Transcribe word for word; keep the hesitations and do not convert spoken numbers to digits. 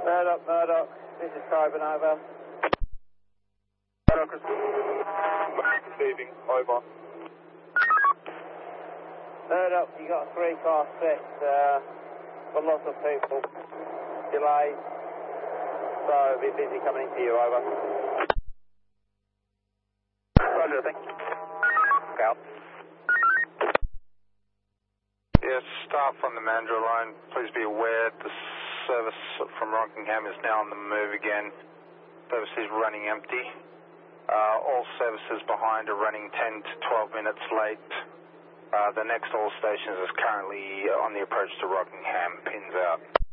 Murdoch, Murdoch. This is Coburn, over. Murdoch receiving, over. Murdoch, you got a three-car set. Uh, got lots of people. Delayed. So, be busy coming into you, over. Roger, thank you. Out. Yes, staff on the Mandurah line, please be aware the service from Rockingham is now on the move again. Service is running empty. Uh, all services behind are running ten to twelve minutes late. Uh, the next all stations is currently on the approach to Rockingham, pins out.